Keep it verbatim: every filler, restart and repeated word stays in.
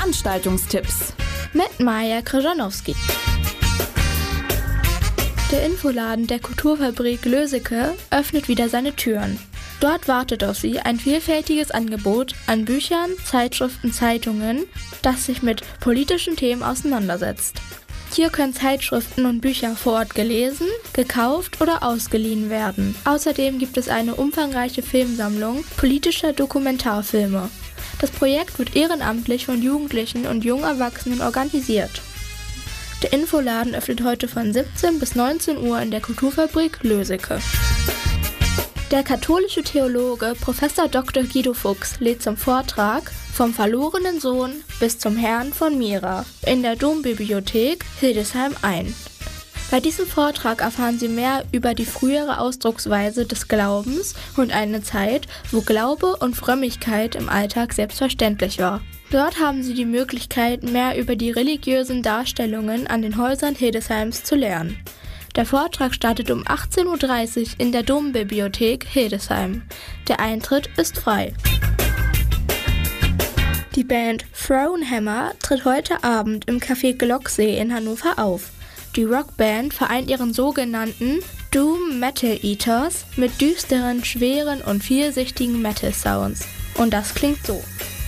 Veranstaltungstipps mit Maja Krzyżanowski. Der Infoladen der Kulturfabrik Löseke öffnet wieder seine Türen. Dort wartet auf Sie ein vielfältiges Angebot an Büchern, Zeitschriften, Zeitungen, das sich mit politischen Themen auseinandersetzt. Hier können Zeitschriften und Bücher vor Ort gelesen, gekauft oder ausgeliehen werden. Außerdem gibt es eine umfangreiche Filmsammlung politischer Dokumentarfilme. Das Projekt wird ehrenamtlich von Jugendlichen und jungen Erwachsenen organisiert. Der Infoladen öffnet heute von siebzehn bis neunzehn Uhr in der Kulturfabrik Löseke. Der katholische Theologe Professor Doktor Guido Fuchs lädt zum Vortrag Vom verlorenen Sohn bis zum Herrn von Mira in der Dombibliothek Hildesheim ein. Bei diesem Vortrag erfahren Sie mehr über die frühere Ausdrucksweise des Glaubens und eine Zeit, wo Glaube und Frömmigkeit im Alltag selbstverständlich war. Dort haben Sie die Möglichkeit, mehr über die religiösen Darstellungen an den Häusern Hildesheims zu lernen. Der Vortrag startet um achtzehn Uhr dreißig in der Dombibliothek Hildesheim. Der Eintritt ist frei. Die Band Thronehammer tritt heute Abend im Café Glocksee in Hannover auf. Die Rockband vereint ihren sogenannten Doom Metal Ethos mit düsteren, schweren und vielschichtigen Metal-Sounds. Und das klingt so.